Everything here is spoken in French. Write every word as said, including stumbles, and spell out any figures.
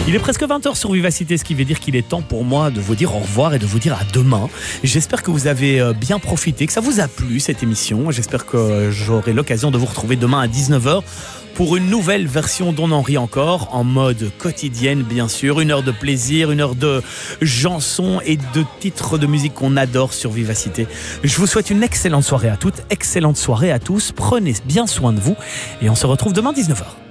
Il est presque vingt heures sur Vivacité, ce qui veut dire qu'il est temps pour moi de vous dire au revoir et de vous dire à demain. J'espère que vous avez bien profité, que ça vous a plu cette émission. J'espère que j'aurai l'occasion de vous retrouver demain à dix-neuf heures pour une nouvelle version d'On en rit encore, en mode quotidienne bien sûr. Une heure de plaisir, une heure de chansons et de titres de musique qu'on adore sur Vivacité. Je vous souhaite une excellente soirée à toutes, excellente soirée à tous. Prenez bien soin de vous et on se retrouve demain dix-neuf heures.